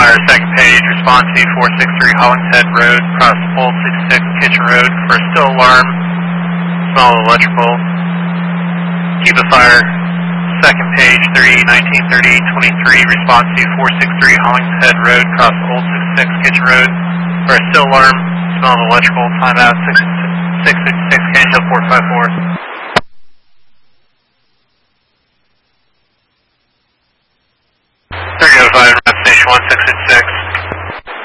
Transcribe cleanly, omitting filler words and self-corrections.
Fire, second page, respond to 463 Hollingshead Road, cross Old 66 Kitchen Road for a still alarm, small electrical. Cuba Fire, second page, 1930-23, respond to 463 Hollingshead Road, cross Old 66 Kitchen Road for a still alarm, small electrical, time out 656 Canhill 454. Station 166